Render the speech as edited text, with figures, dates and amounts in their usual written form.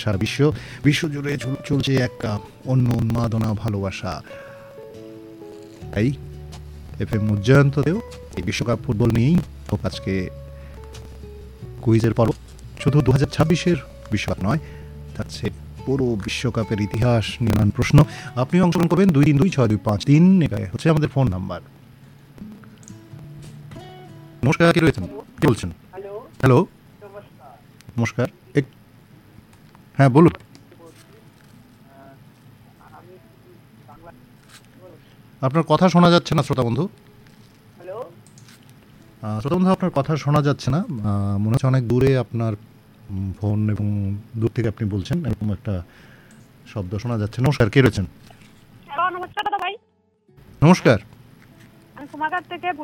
সারা বিশ্বজুড়ে চলছে এক অন্য উন্মাদনা ভালোবাসা। তাই FM উজ্জয়ন্ততেও এই বিশ্বকাপ ফুটবল নিয়েই হোক আজকে কুইজের পর্ব। শুধু 2026-এর বিশ্বকাপ নয়, থাকছে পুরো বিশ্বকাপের ইতিহাস নিয়ে নানান প্রশ্ন। আপনিও অংশগ্রহণ করবেন 2326253, এটাই হচ্ছে আমাদের ফোন নাম্বার। নমস্কার, কে রয়েছেন, কে বলছেন? হ্যালো, নমস্কার। হ্যাঁ বলুন। আপনার কথা শোনা যাচ্ছে না শ্রোতা বন্ধু। শ্রোতা বন্ধু, আপনার কথা শোনা যাচ্ছে না, মনে হচ্ছে অনেক দূরে আপনার ফোন এবং দূর থেকে আপনি বলছেন, এরকম একটা শব্দ শোনা যাচ্ছে। নমস্কার, কে রয়েছেন? নমস্কার দাদা ভাই। নমস্কার। আমি কুমারঘাট থেকে